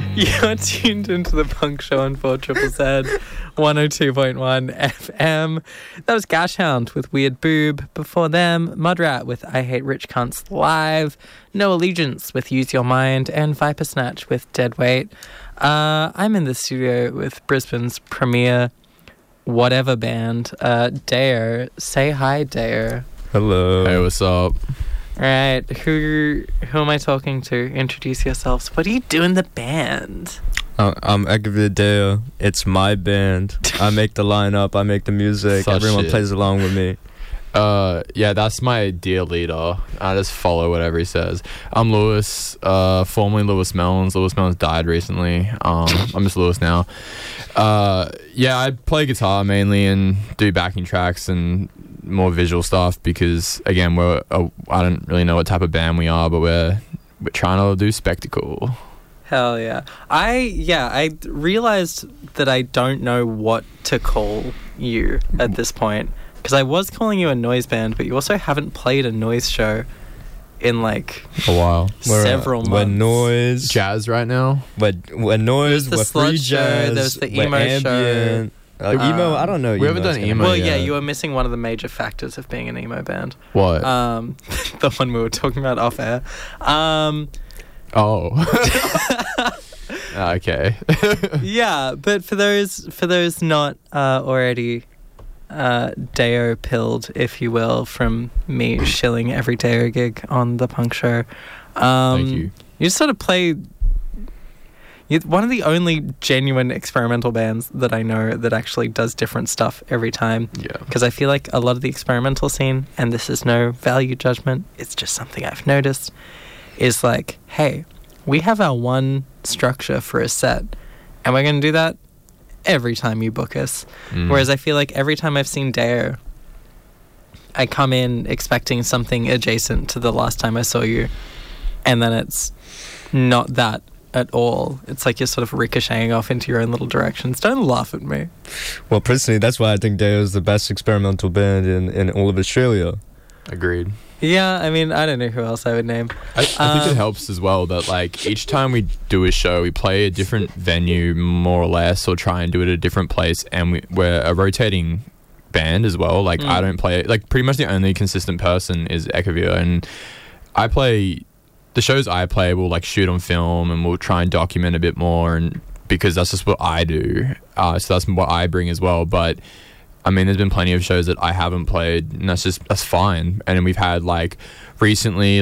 You're tuned into the Punk Show on 4ZZZ 102.1 FM. That was Gashhound with Weird Boob. Before them, Mudrat with I Hate Rich Cunts Live, No Allegiance with Use Your Mind, and Viper Snatch with Dead Weight. I'm in the studio with Brisbane's premier whatever band, Dare. Say hi, Dare. Hello. Hey, what's up? Right, who am I talking to? Introduce yourselves. What do you do in the band? I'm Ekvideo. It's my band. I make the lineup. I make the music. Everyone plays along with me. Yeah, that's my dear leader. I just follow whatever he says. I'm Lewis, formerly Lewis Melons. Lewis Melons died recently. I'm just Lewis now. Yeah, I play guitar mainly and do backing tracks and more visual stuff because, again, I don't really know what type of band we are, but we're trying to do spectacle. Hell yeah. I realized that I don't know what to call you at this point. Because I was calling you a noise band, but you also haven't played a noise show in like a while. Several months. We're noise. Jazz right now. We're noise. There's the we're free sludge jazz. show. There's the emo ambient. Emo, I don't know. We haven't done emo. Well, yet. yeah, you were missing one of the major factors of being an emo band. What? The one we were talking about off air. Okay. Yeah, but for those not already Deo pilled, if you will, from me shilling every Deo gig on the Punk Show. Thank you. You just sort of play. You're one of the only genuine experimental bands that I know that actually does different stuff every time. Yeah. Because I feel like a lot of the experimental scene, and this is no value judgment, it's just something I've noticed, is like, hey, we have our one structure for a set, and we're going to do that every time you book us. Whereas I feel like every time I've seen Dare, I come in expecting something adjacent to the last time I saw you, and then it's not that at all. It's like you're sort of ricocheting off into your own little directions. Don't laugh at me. Well, personally, that's why I think Deo is the best experimental band in all of Australia. Agreed. Yeah, I mean, I don't know who else I would name. I think it helps as well that, like, each time we do a show, we play a different venue, more or less, or try and do it at a different place, and we're a rotating band as well. Like, I don't play... Like, pretty much the only consistent person is Ekavia, and I play... The shows I play, we'll, like, shoot on film, and we'll try and document a bit more, and because that's just what I do. So that's what I bring as well, but... I mean, there's been plenty of shows that I haven't played, and that's fine. And we've had, like, recently,